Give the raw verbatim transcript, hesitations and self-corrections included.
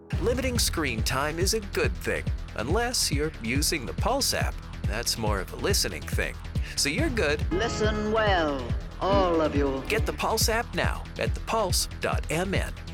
Limiting screen time is a good thing, unless you're using the Pulse app. That's more of a listening thing. So you're good. Listen well, all of you. Get the Pulse app now at the pulse dot m n.